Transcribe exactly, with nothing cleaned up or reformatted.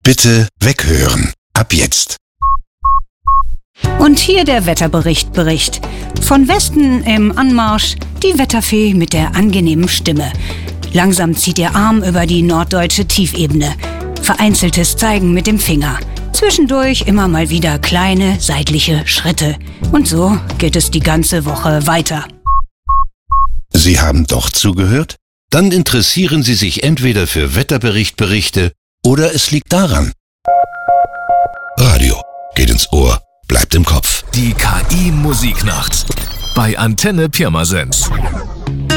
Bitte weghören. Ab jetzt. Und hier der Wetterbericht Bericht. Von Westen im Anmarsch die Wetterfee mit der angenehmen Stimme. Langsam zieht ihr Arm über die norddeutsche Tiefebene. Vereinzeltes Zeigen mit dem Finger. Zwischendurch immer mal wieder kleine seitliche Schritte. Und so geht es die ganze Woche weiter. Sie haben doch zugehört? Dann interessieren Sie sich entweder für Wetterberichtberichte oder es liegt daran. Radio geht ins Ohr, bleibt im Kopf. Die K I-Musiknacht bei Antenne Pirmasens.